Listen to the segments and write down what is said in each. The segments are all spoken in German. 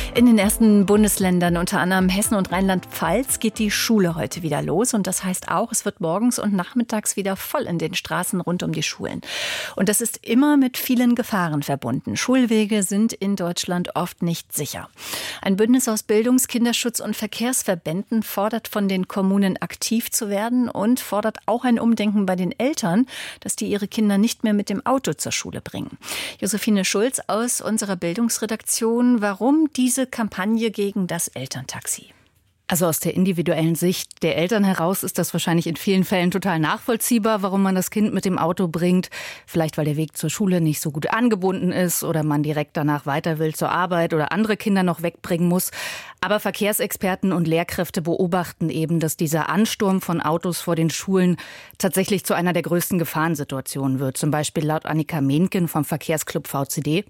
In den ersten Bundesländern, unter anderem Hessen und Rheinland-Pfalz, geht die Schule heute wieder los. Und das heißt auch, es wird morgens und nachmittags wieder voll in den Straßen rund um die Schulen. Und das ist immer mit vielen Gefahren verbunden. Schulwege sind in Deutschland oft nicht sicher. Ein Bündnis aus Bildungs-, Kinderschutz- und Verkehrsverbänden fordert von den Kommunen aktiv zu werden und fordert auch ein Umdenken bei den Eltern, dass die ihre Kinder nicht mehr mit dem Auto zur Schule bringen. Josephine Schulz aus unserer Bildungsredaktion, warum diese Kampagne gegen das Elterntaxi? Also aus der individuellen Sicht der Eltern heraus ist das wahrscheinlich in vielen Fällen total nachvollziehbar, warum man das Kind mit dem Auto bringt. Vielleicht, weil der Weg zur Schule nicht so gut angebunden ist oder man direkt danach weiter will zur Arbeit oder andere Kinder noch wegbringen muss. Aber Verkehrsexperten und Lehrkräfte beobachten eben, dass dieser Ansturm von Autos vor den Schulen tatsächlich zu einer der größten Gefahrensituationen wird. Zum Beispiel laut Annika Mehnken vom Verkehrsclub VCD.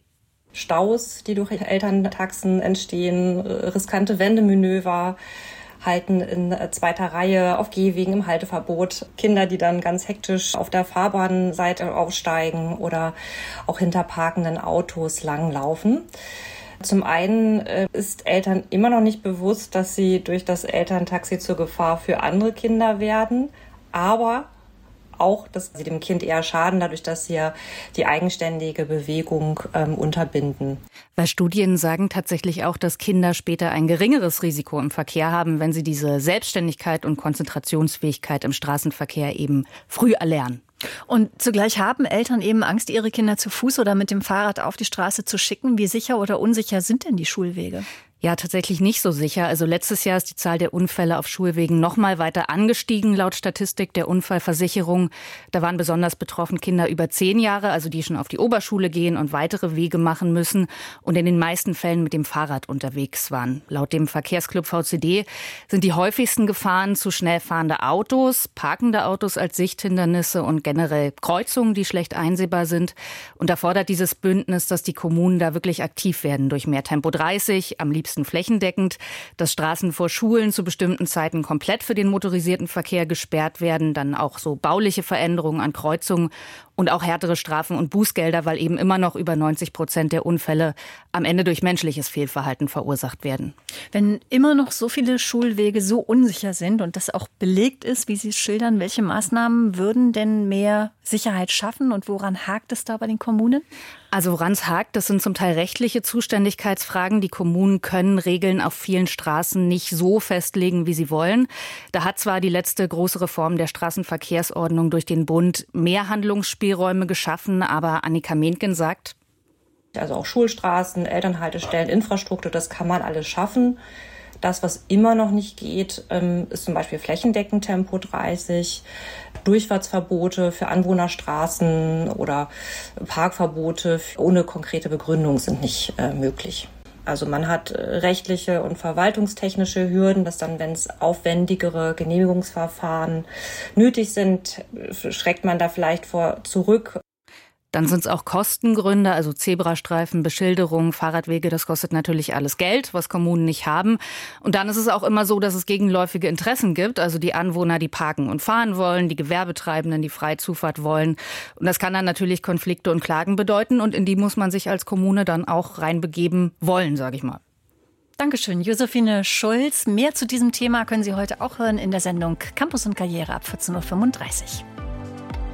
Staus, die durch Elterntaxen entstehen, riskante Wendemanöver, Halten in zweiter Reihe auf Gehwegen im Halteverbot, Kinder, die dann ganz hektisch auf der Fahrbahnseite aufsteigen oder auch hinter parkenden Autos langlaufen. Zum einen ist Eltern immer noch nicht bewusst, dass sie durch das Elterntaxi zur Gefahr für andere Kinder werden, aber auch, dass sie dem Kind eher schaden, dadurch, dass sie ja die eigenständige Bewegung unterbinden. Weil Studien sagen tatsächlich auch, dass Kinder später ein geringeres Risiko im Verkehr haben, wenn sie diese Selbstständigkeit und Konzentrationsfähigkeit im Straßenverkehr eben früh erlernen. Und zugleich haben Eltern eben Angst, ihre Kinder zu Fuß oder mit dem Fahrrad auf die Straße zu schicken. Wie sicher oder unsicher sind denn die Schulwege? Ja, tatsächlich nicht so sicher. Also letztes Jahr ist die Zahl der Unfälle auf Schulwegen noch mal weiter angestiegen, laut Statistik der Unfallversicherung. Da waren besonders betroffen Kinder über 10 Jahre, also die schon auf die Oberschule gehen und weitere Wege machen müssen und in den meisten Fällen mit dem Fahrrad unterwegs waren. Laut dem Verkehrsclub VCD sind die häufigsten Gefahren zu schnell fahrende Autos, parkende Autos als Sichthindernisse und generell Kreuzungen, die schlecht einsehbar sind. Und da fordert dieses Bündnis, dass die Kommunen da wirklich aktiv werden durch mehr Tempo 30, am liebsten flächendeckend, dass Straßen vor Schulen zu bestimmten Zeiten komplett für den motorisierten Verkehr gesperrt werden, dann auch so bauliche Veränderungen an Kreuzungen und auch härtere Strafen und Bußgelder, weil eben immer noch über 90% der Unfälle am Ende durch menschliches Fehlverhalten verursacht werden. Wenn immer noch so viele Schulwege so unsicher sind und das auch belegt ist, wie Sie es schildern, welche Maßnahmen würden denn mehr Sicherheit schaffen und woran hakt es da bei den Kommunen? Also woran es hakt, das sind zum Teil rechtliche Zuständigkeitsfragen. Die Kommunen können Regeln auf vielen Straßen nicht so festlegen, wie sie wollen. Da hat zwar die letzte große Reform der Straßenverkehrsordnung durch den Bund mehr Handlungsspielräume geschaffen, aber Annika Mehnken sagt, also auch Schulstraßen, Elternhaltestellen, Infrastruktur, das kann man alles schaffen. Das, was immer noch nicht geht, ist zum Beispiel flächendeckend Tempo 30, Durchfahrtsverbote für Anwohnerstraßen oder Parkverbote ohne konkrete Begründung sind nicht möglich. Also man hat rechtliche und verwaltungstechnische Hürden, dass dann, wenn es aufwendigere Genehmigungsverfahren nötig sind, schreckt man da vielleicht zurück. Dann sind es auch Kostengründe, also Zebrastreifen, Beschilderung, Fahrradwege, das kostet natürlich alles Geld, was Kommunen nicht haben. Und dann ist es auch immer so, dass es gegenläufige Interessen gibt, also die Anwohner, die parken und fahren wollen, die Gewerbetreibenden, die freie Zufahrt wollen. Und das kann dann natürlich Konflikte und Klagen bedeuten und in die muss man sich als Kommune dann auch reinbegeben wollen, sage ich mal. Dankeschön, Josephine Schulz. Mehr zu diesem Thema können Sie heute auch hören in der Sendung Campus und Karriere ab 14.35 Uhr.